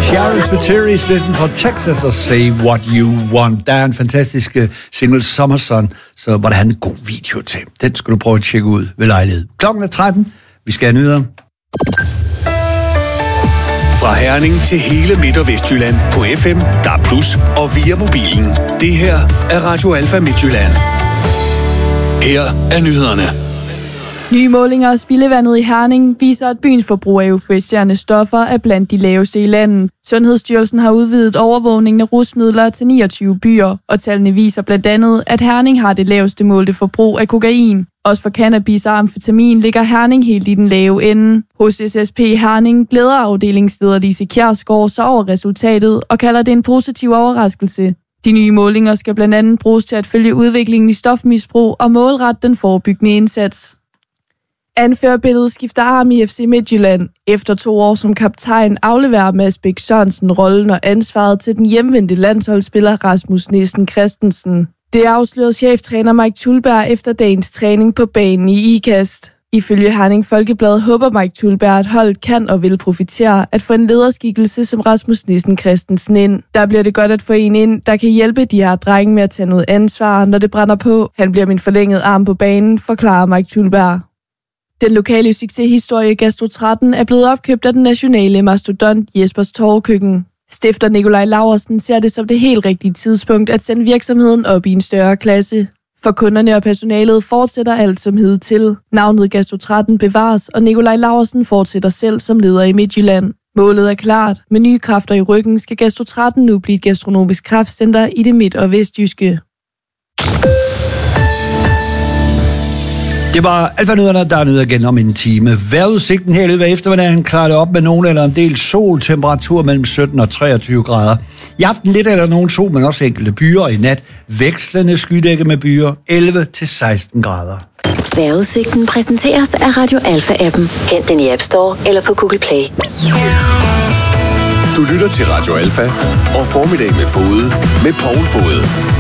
Sheriff Peteris, listen fra Texas, og Say What You Want. Der er en fantastisk single, Summer Sun, så var der en god video til. Den skal du prøve at tjekke ud ved lejlighed. Klokken er 13. Vi skal have nyheder. Fra Herning til hele Midt- og Vestjylland på FM, DAB+, og via mobilen. Det her er Radio Alfa Midtjylland. Her er nyhederne. Nye målinger af spildevandet i Herning viser, at byens forbrug af euforiserende stoffer er blandt de laveste i landet. Sundhedsstyrelsen har udvidet overvågningen af rusmidler til 29 byer, og tallene viser blandt andet, at Herning har det laveste målte forbrug af kokain. Også for cannabis og amfetamin ligger Herning helt i den lave ende. Hos SSP Herning glæder afdelingsleder Lise Kjærsgaard sig over resultatet og kalder det en positiv overraskelse. De nye målinger skal blandt andet bruges til at følge udviklingen i stofmisbrug og målrette den forebyggende indsats. Anførerbilledet skifter arm i FC Midtjylland. Efter 2 år som kaptajn afleverer Mads Bæk Sørensen rollen og ansvaret til den hjemvendte landsholdsspiller Rasmus Nielsen Christensen. Det afslørede cheftræner Mike Thulberg efter dagens træning på banen i IKAST. Ifølge Herning Folkeblad håber Mike Thulberg, at holdet kan og vil profitere at få en lederskikkelse som Rasmus Nielsen Christensen ind. Der bliver det godt at få en ind, der kan hjælpe de her drenge med at tage noget ansvar, når det brænder på. Han bliver min forlængede arm på banen, forklarer Mike Thulberg. Den lokale succeshistorie Gastro 13 er blevet opkøbt af den nationale mastodont Jespers Torvekøkken. Stifter Nikolaj Laursen ser det som det helt rigtige tidspunkt at sende virksomheden op i en større klasse. For kunderne og personalet fortsætter alt som hidtil. Navnet Gastro 13 bevares, og Nikolaj Laursen fortsætter selv som leder i Midtjylland. Målet er klart. Med nye kræfter i ryggen skal Gastro 13 nu blive et gastronomisk kraftcenter i det midt- og vestjyske. Det var Alfa-nyhederne, der er nyheder igen om en time. Vejrudsigten her i løbet af eftermiddagen klarer det op med nogen eller en del sol, temperatur mellem 17 og 23 grader. I aften lidt eller nogen sol, men også enkelte byer, og i nat vekslende skydække med byer 11 til 16 grader. Vejrudsigten præsenteres af Radio Alfa-appen. Hent den i App Store eller på Google Play. Du lytter til Radio Alfa og Formiddag med Fode med Poul Fode.